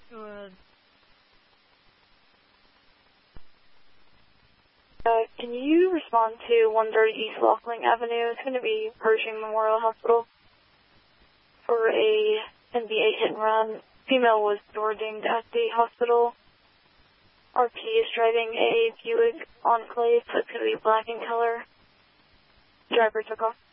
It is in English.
Good. Can you respond to 130 East Lockling Avenue? It's going to be Pershing Memorial Hospital for a NBA hit and run. Female was door dinged at the hospital. RP is driving a Buick Enclave, so it's going to be black in color. Driver took off.